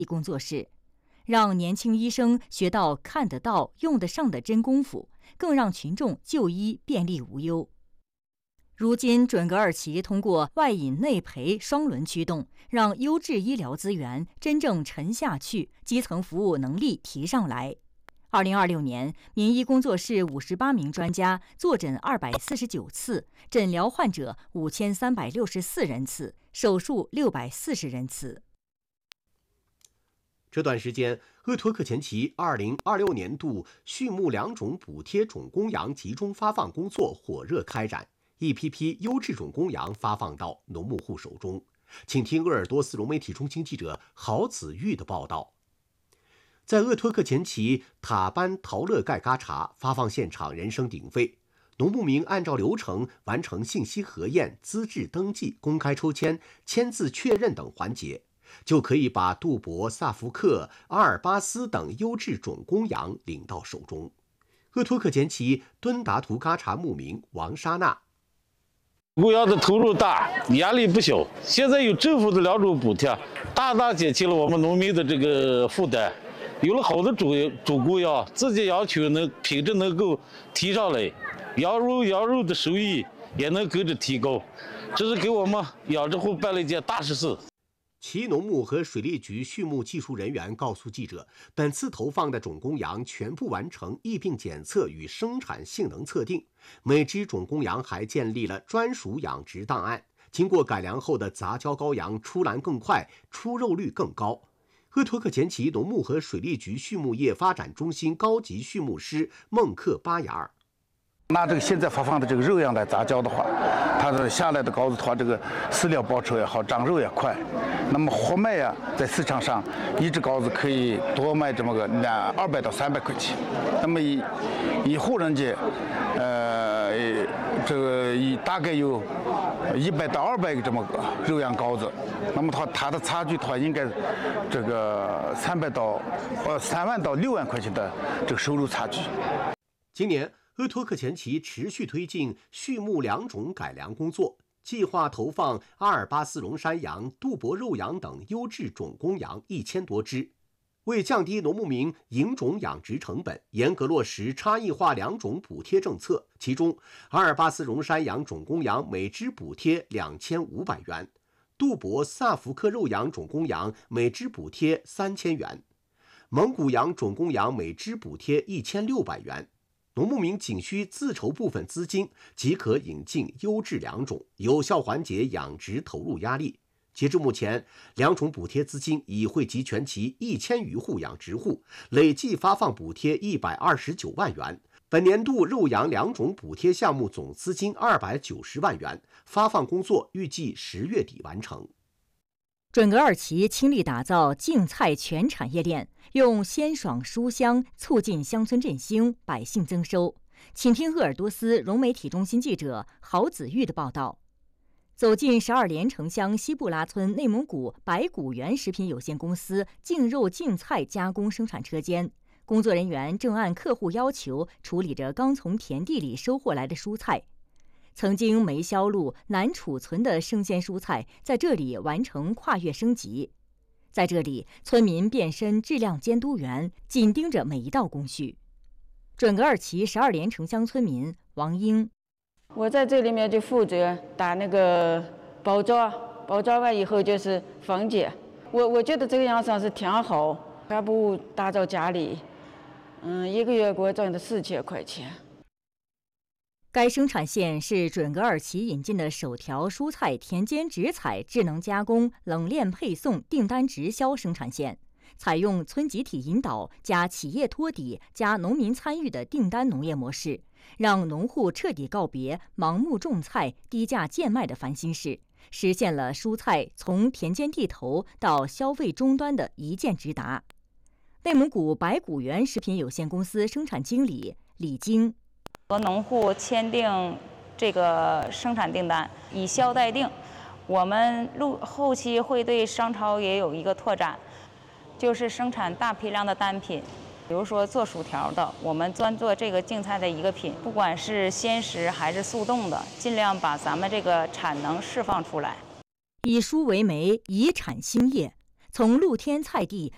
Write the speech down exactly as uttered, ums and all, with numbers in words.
工作室，让年轻医生学到看得到、用得上的真功夫，更让群众就医便利无忧。如今，准格尔奇通过外引内培双轮驱动，让优质医疗资源真正沉下去，基层服务能力提上来。二零二六年，民医工作室五十八名专家坐诊二百四十九次，诊疗患者五千三百六十四人次，手术六百四十人次。 这段时间，鄂托克前旗二零二六年度畜牧良种补贴种公羊集中发放工作火热开展，一批批优质种公羊发放到农牧户手中。请听鄂尔多斯融媒体中心记者郝子玉的报道。在鄂托克前旗塔班陶勒盖嘎查发放现场人声鼎沸，农牧民按照流程完成信息核验、资质登记、公开抽签、签字确认等环节，就可以把杜博、萨福克、阿尔巴斯等优质种公羊领到手中。鄂托克前旗敦达图嘎查牧民王莎娜： 牧羊的投入大，压力不小，现在有政府的两种补贴，大大减轻了我们农民的这个负担。有了好的种种公羊，自己羊群能品质能够提上来，羊肉羊肉的收益也能跟着提高，这是给我们养殖户办了一件大实事。 其农牧和水利局畜牧技术人员告诉记者，本次投放的种公羊全部完成疫病检测与生产性能测定，每只种公羊还建立了专属养殖档案。经过改良后的杂交羔羊出栏更快，出肉率更高。鄂托克前旗农牧和水利局畜牧业发展中心高级畜牧师孟克巴雅尔： 拿这个现在发放的这个肉羊来杂交的话，它的下来的羔子的话，这个饲料报酬也好，长肉也快。那么活卖呀，在市场上一只羔子可以多卖这么个两二百到三百块钱。那么以以户人家，呃，这个以大概有一百到二百个这么个肉羊羔子，那么它它的差距的话，应该这个三百到呃三万到六万块钱的这个收入差距。 今年，鄂托克前旗持续推进畜牧良种改良工作，计划投放阿尔巴斯绒山羊、杜博肉羊等优质种公羊一千多只。为降低农牧民引种养殖成本，严格落实差异化良种补贴政策。其中，阿尔巴斯绒山羊种公羊每只补贴两千五百元，杜博萨福克肉羊种公羊每只补贴三千元，蒙古羊种公羊每只补贴一千六百元。农牧民仅需自筹部分资金，即可引进优质良种，有效缓解养殖投入压力。截至目前，良种补贴资金已惠及全旗一千余户养殖户，累计发放补贴一百二十九万元。本年度肉羊良种补贴项目总资金二百九十万元，发放工作预计十月底完成。 准格尔奇倾力打造净菜全产业链，用鲜爽书香促进乡村振兴、百姓增收。请听鄂尔多斯融媒体中心记者郝子玉的报道。走进十二连城乡西布拉村内蒙古白谷园食品有限公司净肉净菜加工生产车间，工作人员正按客户要求处理着刚从田地里收获来的蔬菜。曾经没销路、难储存的生鲜蔬菜，在这里完成跨越升级。在这里，村民变身质量监督员，紧盯着每一道工序。准格尔奇十二连城乡村民王英： 我在这里面就负责打那个包装，包装完以后就是分解。我我觉得这个样算是挺好，还不如打造家里。嗯，一个月给我挣的四千块钱。 该生产线是准格尔奇引进的首条蔬菜田间直采智能加工冷链配送订单直销生产线，采用村集体引导加企业托底加农民参与的订单农业模式，让农户彻底告别盲目种菜、低价贱卖的烦心事，实现了蔬菜从田间地头到消费终端的一键直达。内蒙古白谷园食品有限公司生产经理李晶： 和农户签订这个生产订单，以销代定。我们路后期会对商超也有一个拓展，就是生产大批量的单品，比如说做薯条的，我们专做这个净菜的一个品，不管是鲜食还是速冻的，尽量把咱们这个产能释放出来。 以蔬为媒，以产兴业。从露天菜地